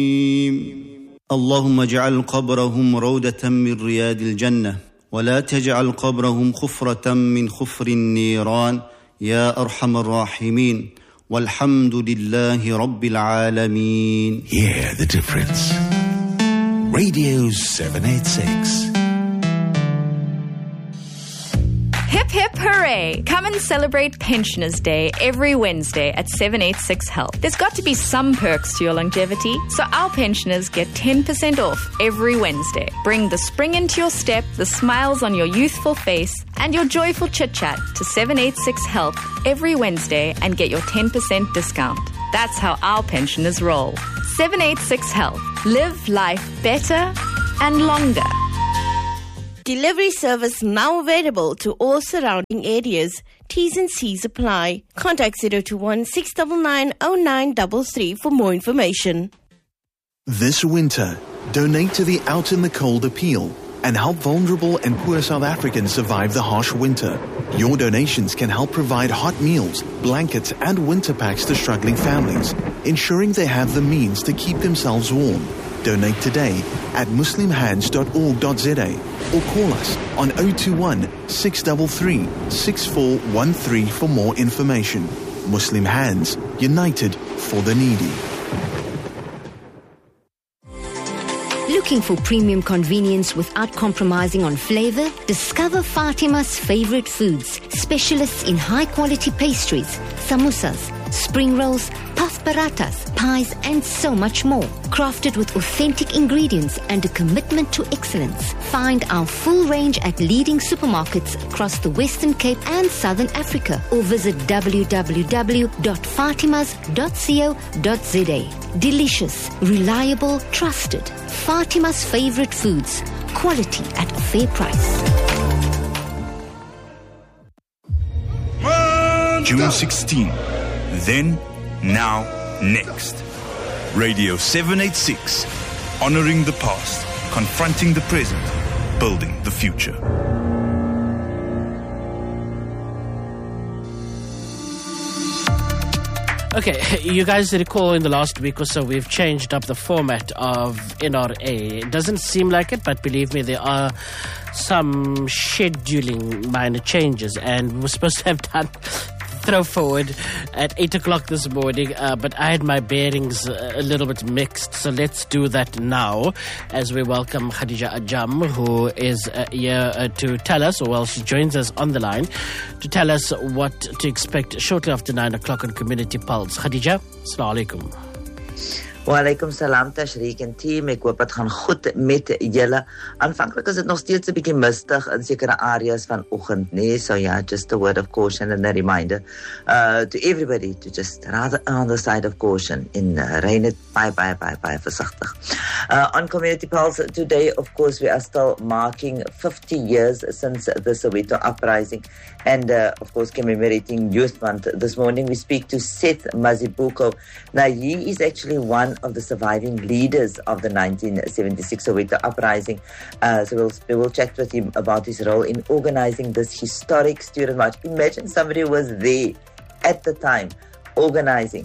اللهم اجعل قبرهم روضة من رياض الجنة ولا تجعل قبرهم خفرة من خفر النيران يا أرحم الراحمين والحمد لله رب العالمين. Hear the difference. Radio 786. Hip hip hooray! Come and celebrate Pensioners Day every Wednesday at 786 Health. There's got to be some perks to your longevity, so our pensioners get 10% off every Wednesday. Bring the spring into your step, the smiles on your youthful face, and your joyful chit-chat to 786 Health every Wednesday and get your 10% discount. That's how our pensioners roll. 786 Health. Live life better and longer. Delivery service now available to all surrounding areas. T's and C's apply. Contact 021 699 0933 for more information. This winter, donate to the Out in the Cold appeal and help vulnerable and poor South Africans survive the harsh winter. Your donations can help provide hot meals, blankets and winter packs to struggling families, ensuring they have the means to keep themselves warm. Donate today at muslimhands.org.za or call us on 021 633 6413 for more information. Muslim Hands, united for the needy. Looking for premium convenience without compromising on flavor? Discover Fatima's favorite foods, specialists in high-quality pastries, samosas, spring rolls, puff parathas, pies, and so much more. Crafted with authentic ingredients and a commitment to excellence. Find our full range at leading supermarkets across the Western Cape and Southern Africa or visit www.fatimas.co.za. Delicious, reliable, trusted. Fatima's favorite foods. Quality at a fair price. June 16. Then, now, next. Radio 786. Honoring the past, confronting the present, building the future. Okay, you guys recall in the last week or so we've changed up the format of NRA. It doesn't seem like it, but believe me, there are some scheduling minor changes, and we were supposed to have done throw forward at 8 o'clock this morning, but I had my bearings a little bit mixed, so let's do that now as we welcome Khadija Ajam, who is here to tell us, or well, she joins us on the line to tell us what to expect shortly after 9 o'clock on Community Pulse. Khadija, assalamu alaikum. Walaikum salam Tashriq en team. Ek hoop dit gaan goed met julle. Aanvanklik is dit nog steeds 'n bietjie mistig in sekere areas vanoggend, nee. So yeah, just a word of caution and a reminder to everybody to just rather on the side of caution in rain it bye versigtig. On Community Pulse today, of course, we are still marking 50 years since the Soweto uprising and of course commemorating Youth Month. This morning we speak to Seth Mazibuko. Now he is actually one of the surviving leaders of the 1976 Soweto uprising. So we will chat with him about his role in organizing this historic student march. Imagine somebody who was there at the time organizing.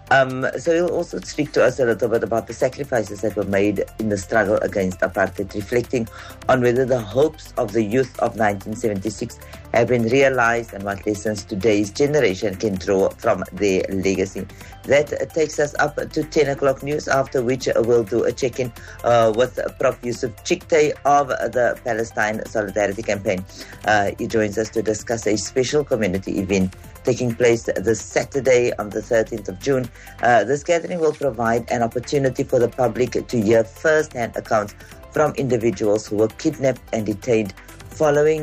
So he'll also speak to us a little bit about the sacrifices that were made in the struggle against apartheid, reflecting on whether the hopes of the youth of 1976 have been realized and what lessons today's generation can draw from their legacy. That takes us up to 10 o'clock news, after which we'll do a check-in with Prof. Yusuf Chikte of the Palestine Solidarity Campaign. He joins us to discuss a special community event taking place this Saturday on the 13th of June. This gathering will provide an opportunity for the public to hear first-hand accounts from individuals who were kidnapped and detained following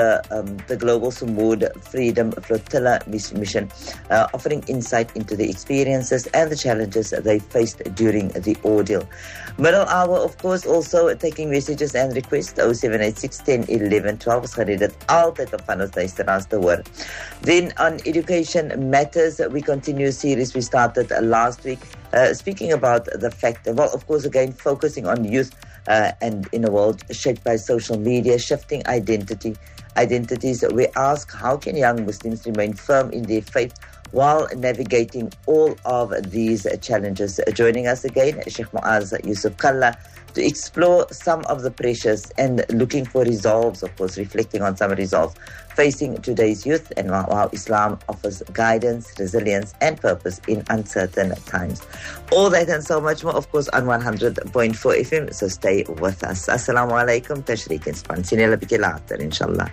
the Global Sumud Freedom Flotilla mission, offering insight into the experiences and the challenges they faced during the ordeal. Middle hour, of course, also taking messages and requests. 0786 10 11 12 is gereed dit altyd op van ons luisteraars te hoor. Then on education matters, we continue a series we started last week, speaking about the fact, well, of course, again, focusing on youth and in a world shaped by social media, shifting identities. We ask, how can young Muslims remain firm in their faith while navigating all of these challenges. Joining us again, Sheikh Muaz Yusuf Kalla, to explore some of the pressures and looking for resolves, of course, reflecting on some resolves facing today's youth and how Islam offers guidance, resilience and purpose in uncertain times. All that and so much more, of course, on 100.4 FM, so stay with us. Assalamu alaikum, Tashreeq and Span. Sien julle bietjie later, inshallah.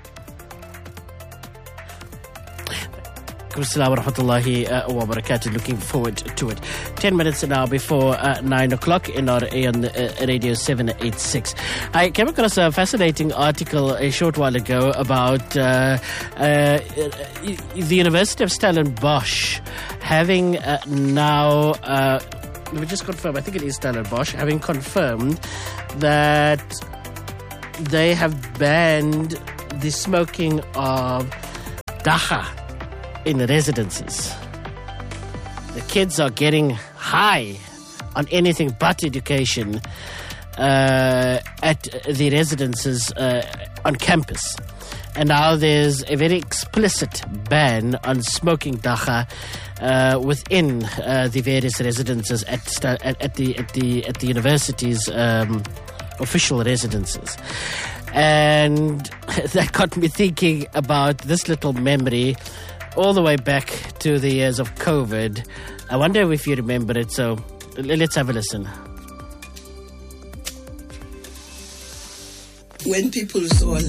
Assalamu rahmatullahi wa barakatuh. Looking forward to it. 10 minutes now before 9 o'clock in our on Radio 786. I came across a fascinating article a short while ago about the University of Stellenbosch having now, let me just confirm, I think it is Stellenbosch, having confirmed that they have banned the smoking of dagga in residences. The kids are getting high on anything but education at the residences on campus. And now there's a very explicit ban on smoking dagga within the various residences at the university's official residences. And that got me thinking about this little memory all the way back to the years of COVID. I wonder if you remember it, so let's have a listen. When people saw